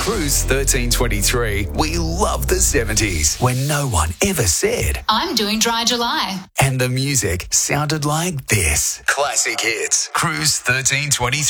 Cruise 1323, we love the 70s when no one ever said, I'm doing Dry July. and the music sounded like this. Classic hits. Cruise 1323.